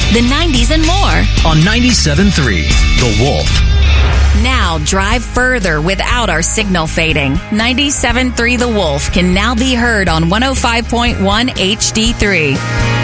the 90s, and more. On 97.3, The Wolf. Now drive further without our signal fading. 97.3 The Wolf can now be heard on 105.1 HD3.